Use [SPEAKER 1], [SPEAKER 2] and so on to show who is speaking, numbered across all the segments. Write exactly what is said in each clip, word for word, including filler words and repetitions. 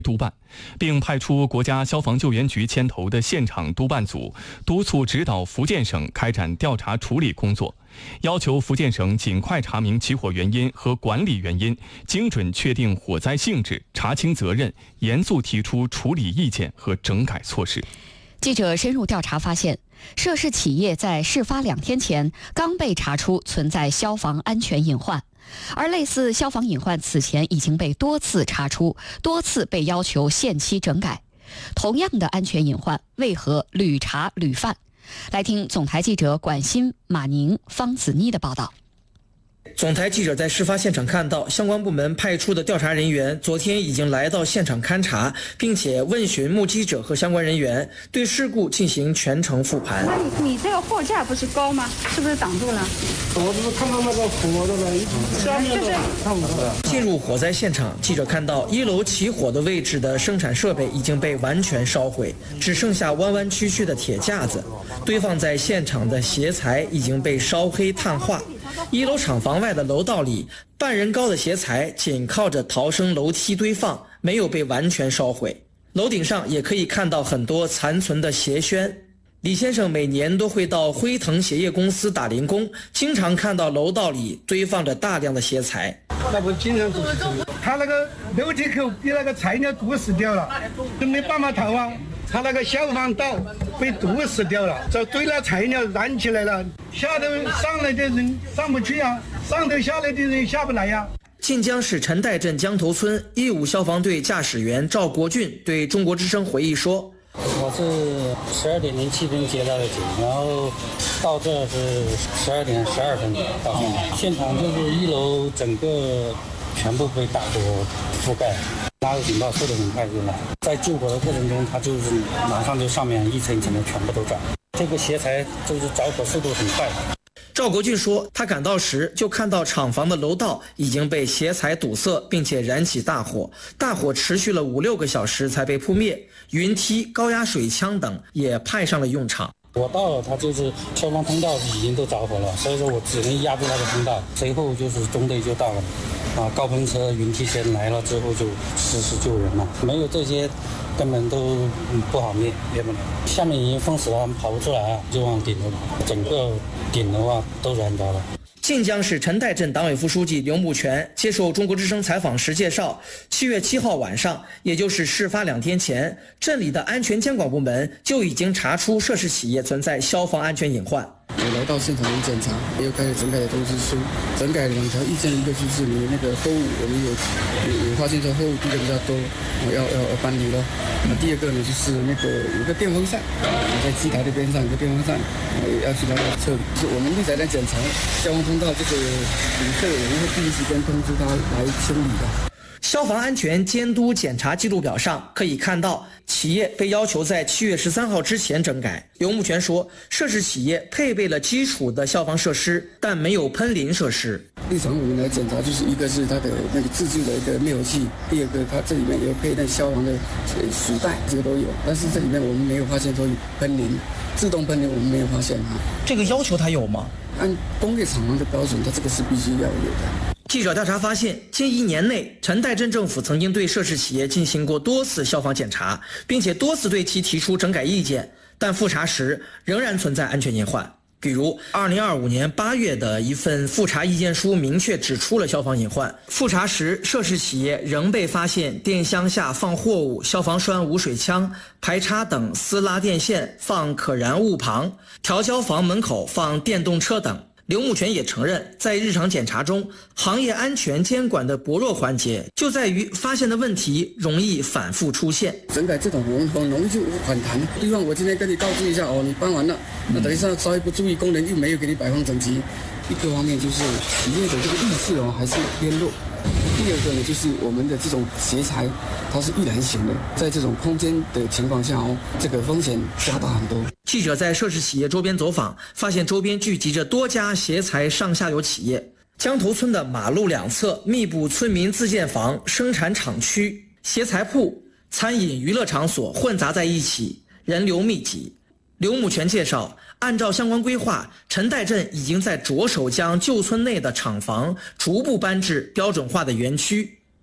[SPEAKER 1] 督办，并派出国家消防救援局牵头的现场督办组，督促指导福建省开展调查处理工作，要求福建省尽快查明起火原因和管理原因，精准确定火灾性质，查清责任，严肃提出处理意见和整改措施。
[SPEAKER 2] 记者深入调查发现，涉事企业在事发两天前刚被查出存在消防安全隐患，而类似消防隐患此前已经被多次查出，多次被要求限期整改。同样的安全隐患，为何屡查屡犯？来听总台记者管鑫、马宁、方子妮的报道。
[SPEAKER 3] 总台记者在事发现场看到，相关部门派出的调查人员昨天已经来到现场勘查，并且问询目击者和相关人员，对事故进行全程复盘。
[SPEAKER 4] 那你你这个货架不是高吗？是不是挡住了？
[SPEAKER 5] 我只是看到那个火的了，下面的看不到。
[SPEAKER 3] 进入火灾现场，记者看到一楼起火的位置的生产设备已经被完全烧毁，只剩下弯弯曲曲的铁架子，堆放在现场的鞋材已经被烧黑碳化。一楼厂房外的楼道里，半人高的鞋材紧靠着逃生楼梯堆放，没有被完全烧毁。楼顶上也可以看到很多残存的鞋楦。李先生每年都会到辉腾鞋业公司打零工，经常看到楼道里堆放着大量的鞋材。
[SPEAKER 5] 那不经常都是，他那个楼梯口被那个菜鸟堵死掉了，就没办法逃啊。他那个消防道被堵死掉了，这堆了材料燃起来了，下头上来的人上不去啊，上头下来的人下不来呀、啊。
[SPEAKER 3] 晋江市陈岱镇江头村义务消防队驾驶员赵国俊对中国之声回忆说：“
[SPEAKER 6] 我是十二点零七分接到的警，然后到这是十二点十二分到现场，现场就是一楼整个全部被大火覆盖。”拉个警报，速度很快就来，在救火的过程中，它就是马上就上面一层一层的全部都着。这个鞋材就是着火速度很快。
[SPEAKER 3] 赵国俊说，他赶到时就看到厂房的楼道已经被鞋材堵塞，并且燃起大火，大火持续了五六个小时才被扑灭，云梯、高压水枪等也派上了用场。
[SPEAKER 6] 我到了，它就是消防通道已经都着火了，所以说我只能压住那个通道。随后就是中队就到了，啊，高喷车、云梯车来了之后就实施救人了。没有这些，根本都不好灭，灭不了。下面已经封死了，跑不出来啊，就往顶楼跑，整个顶楼啊都燃着了。
[SPEAKER 3] 晋江市陈岱镇党委副书记刘木全接受中国之声采访时介绍，七月七号晚上，也就是事发两天前，镇里的安全监管部门就已经查出涉事企业存在消防安全隐患。
[SPEAKER 7] 我来到现场检查，也有开始整改的通知书，整改两条意见，一个就是你那个货物，我们有有有发现说货物低的比较多，要要要搬离了。那第二个呢，就是那个有个电风扇，在机台的边上有个电风扇，要去那个撤离。是我们立在那检查消防通道这个旅客，我们会第一时间通知他来清理的。
[SPEAKER 3] 消防安全监督检查记录表上可以看到，企业被要求在七月十三号之前整改。刘木全说，涉事企业配备了基础的消防设施，但没有喷淋设施。
[SPEAKER 7] 日常我们来检查，就是一个是它的那个自制的一个灭火器，第二个它这里面有配那消防的水袋，这个都有。但是这里面我们没有发现说有喷淋，自动喷淋我们没有发现啊。
[SPEAKER 3] 这个要求它有吗？
[SPEAKER 7] 按工业厂房的标准，它这个是必须要有的。
[SPEAKER 3] 记者调查发现，近一年内，陈岱镇政府曾经对涉事企业进行过多次消防检查，并且多次对其提出整改意见，但复查时仍然存在安全隐患。比如二零二五年八月的一份复查意见书明确指出了消防隐患，复查时涉事企业仍被发现电箱下放货物、消防栓无水枪、排插等私拉电线放可燃物旁、调焦房门口放电动车等。刘木全也承认，在日常检查中，行业安全监管的薄弱环节就在于发现的问题容易反复出现。
[SPEAKER 7] 整改这种我们很容易就反弹。比方我今天跟你告知一下哦，你搬完了，那等一下稍微不注意，工人又没有给你摆放整齐。一个方面就是企业的这个意识哦还是偏弱。第二个呢，就是我们的这种鞋材，它是易燃型的，在这种空间的情况下哦，这个风险加大很多。
[SPEAKER 3] 记者在涉事企业周边走访，发现周边聚集着多家鞋材上下游企业。江头村的马路两侧密布村民自建房、生产厂区、鞋材铺、餐饮娱乐场所混杂在一起，人流密集。刘木全介绍，按照相关规划，陈岱镇已经在着手将旧村内的厂房逐步搬至标准化的园区。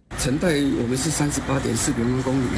[SPEAKER 7] 成代我们是三十八点四平方公里，